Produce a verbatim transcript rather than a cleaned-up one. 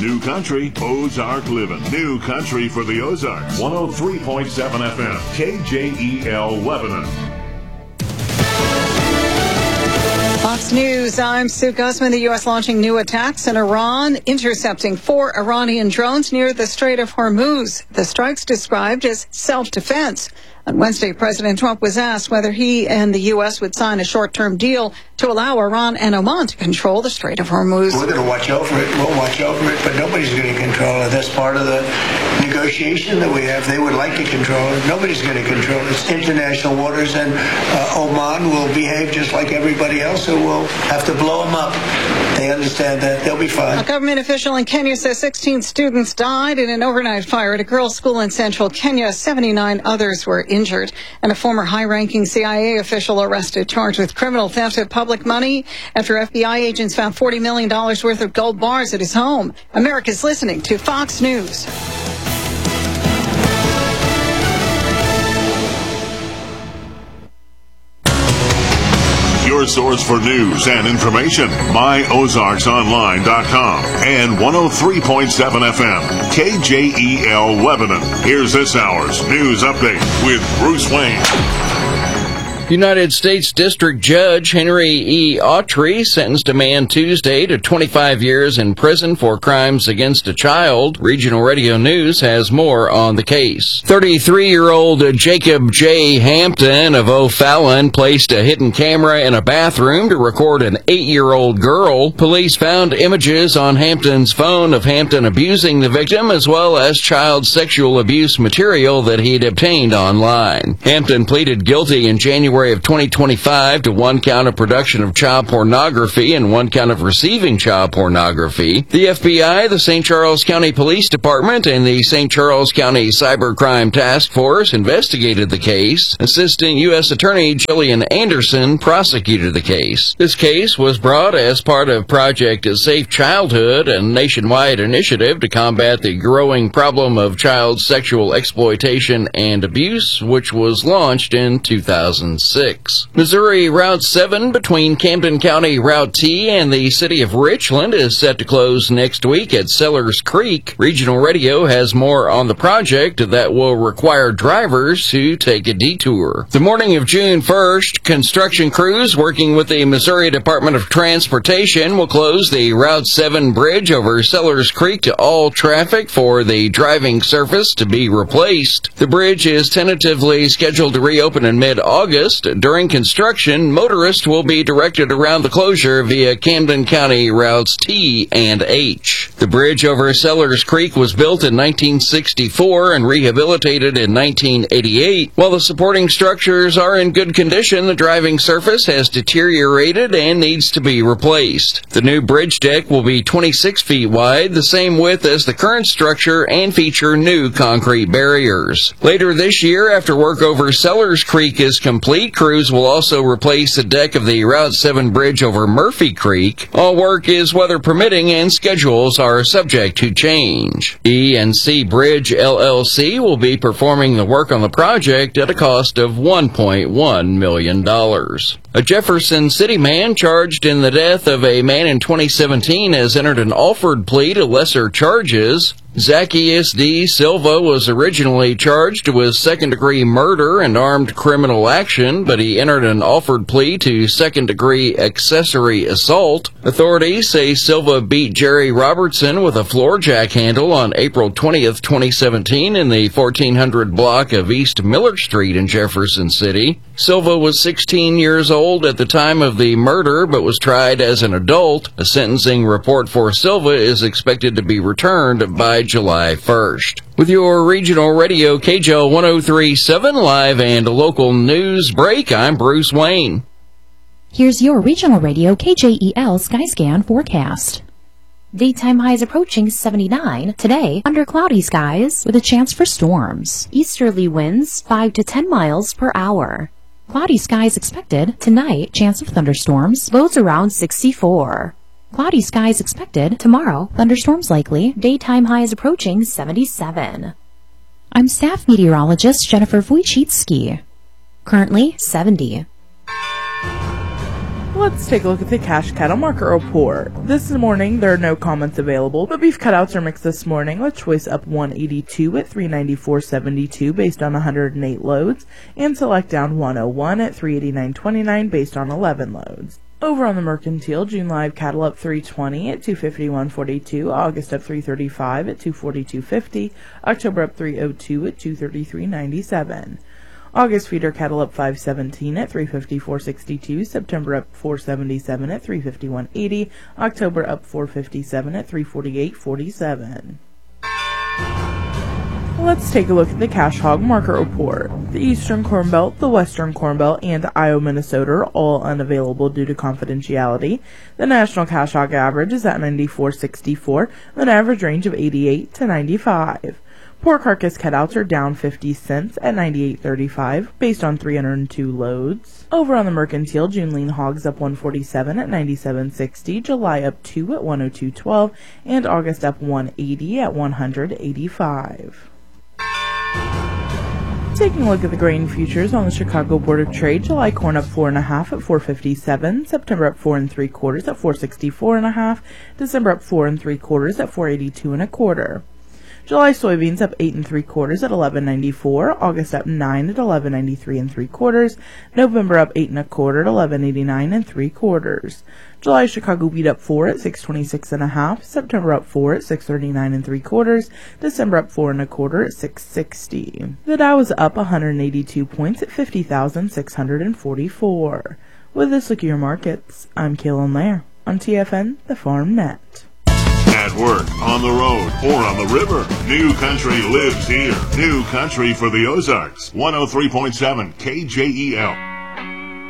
New Country, Ozark Living. New Country for the Ozarks. one oh three point seven F M, K J E L Lebanon. Fox News, I'm Sue Guzman. The U S launching new attacks in Iran, intercepting four Iranian drones near the Strait of Hormuz. The strikes described as self-defense. On Wednesday, President Trump was asked whether he and the U S would sign a short-term deal to allow Iran and Oman to control the Strait of Hormuz. We're going to watch over it. We'll watch over it, but nobody's going to control it. That's part of the negotiation that we have. They would like to control it. Nobody's going to control it. It's international waters, and uh, Oman will behave just like everybody else, who will have to blow them up. They understand that. They'll be fine. A government official in Kenya says sixteen students died in an overnight fire at a girls' school in central Kenya. seventy-nine others were injured. And a former high-ranking C I A official arrested, charged with criminal theft of public money after F B I agents found forty million dollars worth of gold bars at his home. America's listening to Fox News. Your source for news and information, my ozarks online dot com and one oh three point seven F M, K J E L Lebanon. Here's this hour's news update with Bruce Wayne. United States District Judge Henry E. Autry sentenced a man Tuesday to twenty-five years in prison for crimes against a child. Regional Radio News has more on the case. thirty-three-year-old Jacob J. Hampton of O'Fallon placed a hidden camera in a bathroom to record an eight-year-old girl. Police found images on Hampton's phone of Hampton abusing the victim, as well as child sexual abuse material that he'd obtained online. Hampton pleaded guilty in January of twenty twenty-five to one count of production of child pornography and one count of receiving child pornography. The F B I, the Saint Charles County Police Department, and the Saint Charles County Cybercrime Task Force investigated the case. Assistant U S Attorney Jillian Anderson prosecuted the case. This case was brought as part of Project Safe Childhood, a nationwide initiative to combat the growing problem of child sexual exploitation and abuse, which was launched in two thousand six. Missouri Route seven between Camden County Route T and the city of Richland is set to close next week at Sellers Creek. Regional Radio has more on the project that will require drivers to take a detour. The morning of June first, construction crews working with the Missouri Department of Transportation will close the Route seven bridge over Sellers Creek to all traffic for the driving surface to be replaced. The bridge is tentatively scheduled to reopen in mid-August. During construction, motorists will be directed around the closure via Camden County Routes T and H. The bridge over Sellers Creek was built in nineteen sixty-four and rehabilitated in nineteen eighty-eight. While the supporting structures are in good condition, the driving surface has deteriorated and needs to be replaced. The new bridge deck will be twenty-six feet wide, the same width as the current structure, and feature new concrete barriers. Later this year, after work over Sellers Creek is complete, crews will also replace the deck of the Route seven bridge over Murphy Creek. All work is weather permitting and schedules are subject to change. E and C Bridge L L C will be performing the work on the project at a cost of one point one million dollars. A Jefferson City man charged in the death of a man in twenty seventeen has entered an offered plea to lesser charges. Zacchaeus D. Silva was originally charged with second-degree murder and armed criminal action, but he entered an offered plea to second-degree accessory assault. Authorities say Silva beat Jerry Robertson with a floor jack handle on April twentieth, twenty seventeen in the fourteen hundred block of East Miller Street in Jefferson City. Silva was sixteen years old at the time of the murder, but was tried as an adult. A sentencing report for Silva is expected to be returned by July first. With your regional radio K J L one oh three point seven live and local news break, I'm Bruce Wayne. Here's your regional radio K J E L Skyscan forecast. Daytime highs approaching seventy-nine. Today, under cloudy skies with a chance for storms. Easterly winds five to ten miles per hour. Cloudy skies expected. Tonight, chance of thunderstorms. Lows around sixty-four. Cloudy skies expected. Tomorrow, thunderstorms likely. Daytime highs approaching seventy-seven. I'm staff meteorologist Jennifer Wojcicki. Currently seventy. Let's take a look at the cash cattle market report. This morning, there are no comments available, but beef cutouts are mixed this morning, with choice up one eighty-two at three ninety-four seventy-two based on one hundred eight loads, and select down one oh one at three eighty-nine twenty-nine based on eleven loads. Over on the mercantile, June live cattle up three twenty at two fifty-one forty-two, August up three thirty-five at two forty-two fifty, October up three oh two at two thirty-three ninety-seven. August feeder cattle up five seventeen at three fifty-four sixty-two, September up four seventy-seven at three fifty-one eighty, October up four fifty-seven at three forty-eight forty-seven. Let's take a look at the cash hog market report. The Eastern Corn Belt, the Western Corn Belt, and Iowa, Minnesota are all unavailable due to confidentiality. The national cash hog average is at ninety-four sixty-four, with an average range of eighty-eight to ninety-five. Pork carcass cutouts are down fifty cents at ninety-eight thirty-five based on three hundred two loads. Over on the mercantile, June lean hogs up one forty-seven at ninety-seven sixty, July up two at one oh two twelve, and August up one eighty at one hundred eighty-five. Taking a look at the grain futures on the Chicago Board of Trade, July corn up four and a half at four fifty-seven, September up four and three quarters at four sixty-four and a half, December up four and three quarters at four eighty-two and a quarter. July soybeans up eight and three quarters at eleven ninety-four, August up nine at eleven ninety-three and three quarters, November up eight and a quarter at eleven eighty-nine and three quarters. July Chicago wheat up four at six twenty-six and a half, September up four at six thirty-nine and three quarters, December up four and a quarter at six sixty. The Dow is up one hundred eighty-two points at fifty thousand six hundred forty-four. With this look at your markets, I'm Kaylin Lair on T F N, the Farm Net. At work, on the road, or on the river, New Country lives here. New Country for the Ozarks. one oh three point seven K J E L.